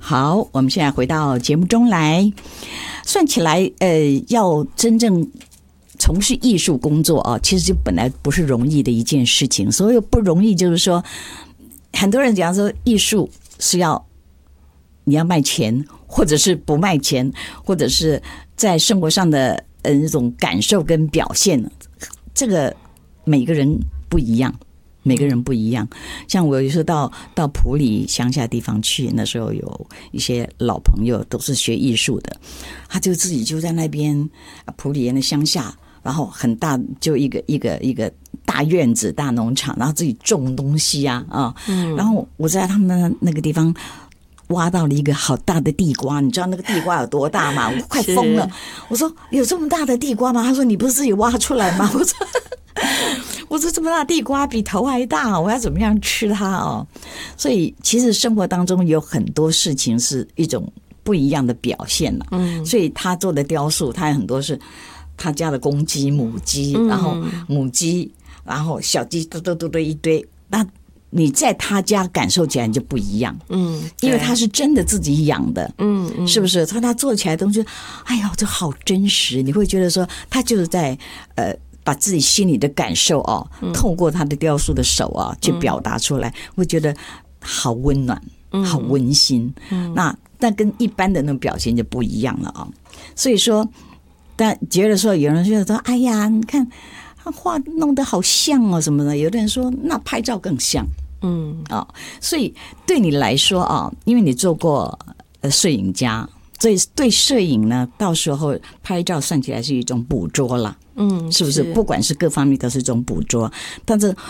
好，我们现在回到节目中来。算起来，要真正从事艺术工作啊，其实就本来不是容易的一件事情。所谓不容易，就是说，很多人讲说艺术是你要卖钱，或者是不卖钱，或者是在生活上的那种感受跟表现，这个每个人不一样。每个人不一样，像我有时候到埔里乡下地方去，那时候有一些老朋友都是学艺术的，他就自己就在那边埔里的乡下，然后很大就一个大院子大农场，然后自己种东西啊，然后我在他们那个地方挖到了一个好大的地瓜，你知道那个地瓜有多大吗？我快疯了！我说有这么大的地瓜吗？他说你不是自己挖出来吗？我说这么大地瓜比头还大，我要怎么样吃它哦？所以其实生活当中有很多事情是一种不一样的表现了。所以他做的雕塑，他有很多是他家的公鸡、母鸡，然后母鸡，然后小鸡，都一堆。那你在他家感受起来就不一样，因为他是真的自己养的，是不是？他做起来的东西，哎呦，这好真实，你会觉得说他就是在把自己心里的感受透过他的雕塑的手去表达出来，会觉得好温暖，好温馨。那跟一般的那种表现就不一样了所以说，但觉得说有人觉得说，哎呀，你看他画弄得好像什么的，有的人说那拍照更像。所以对你来说因为你做过摄影家，所以对摄影呢，到时候拍照算起来是一种捕捉了。是不是？不管是各方面都是一种捕捉，但是